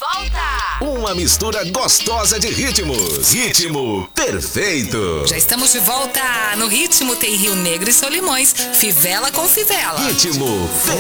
volta! Uma mistura gostosa de ritmos. Ritmo perfeito. Já estamos de volta. No Ritmo tem Rio Negro e Solimões. Fivela com Fivela. Ritmo perfeito.